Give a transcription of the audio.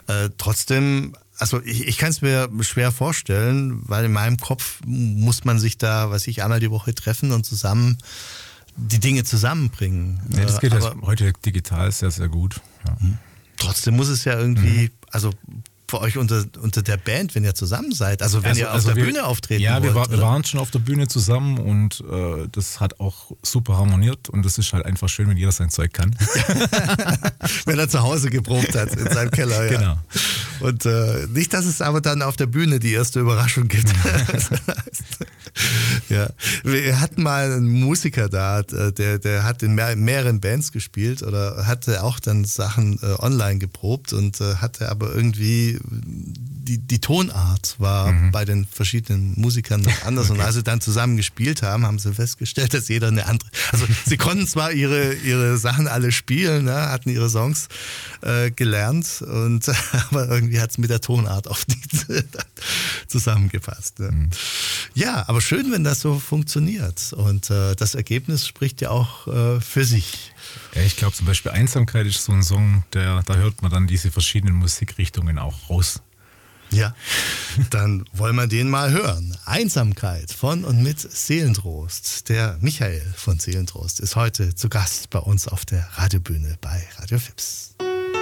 Trotzdem, also ich kann es mir schwer vorstellen, weil in meinem Kopf muss man sich da, einmal die Woche treffen und zusammen die Dinge zusammenbringen. Nee, das geht ja heute digital sehr, sehr gut. Ja. Trotzdem muss es ja irgendwie, also für euch unter der Band, wenn ihr zusammen seid, also wenn ihr auf der Bühne auftreten wollt. Ja, wir waren schon auf der Bühne zusammen und das hat auch super harmoniert und das ist halt einfach schön, wenn jeder sein Zeug kann. Wenn er zu Hause geprobt hat, in seinem Keller. Ja. Genau. Und nicht, dass es aber dann auf der Bühne die erste Überraschung gibt. Ja. Wir hatten mal einen Musiker da, der hat in mehreren Bands gespielt oder hatte auch dann Sachen online geprobt und hatte aber irgendwie die Tonart war bei den verschiedenen Musikern noch anders. Okay. Und als sie dann zusammen gespielt haben, haben sie festgestellt, dass jeder eine andere, also sie konnten zwar ihre Sachen alle spielen, ne, hatten ihre Songs gelernt, aber irgendwie hat es mit der Tonart oft nicht zusammengepasst. Ne. Ja, aber schön, wenn das so funktioniert. Und das Ergebnis spricht ja auch für sich. Ja, ich glaube zum Beispiel Einsamkeit ist so ein Song, da hört man dann diese verschiedenen Musikrichtungen auch raus. Ja, dann wollen wir den mal hören. Einsamkeit von und mit Seelentrost. Der Michael von Seelentrost ist heute zu Gast bei uns auf der Radiobühne bei Radio Fips.